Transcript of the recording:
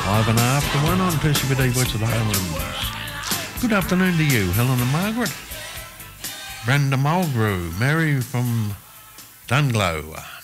5.5 to 1 on Percy with Voice of the Highlands. Good afternoon to you, Helen and Margaret. Brenda Mulgrew, Mary from Dunglow.